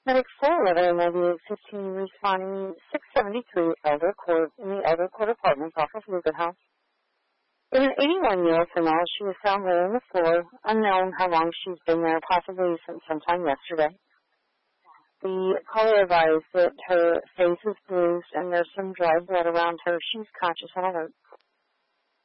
Medic 411-9815 responding 673 Elder Court in the Elder Court Apartments off of Lugan House. In an 81-year-old female, she was found laying on the floor, unknown how long she's been there, possibly since sometime yesterday. The caller advised that her face is bruised and there's some dry blood around her. She's conscious and alert.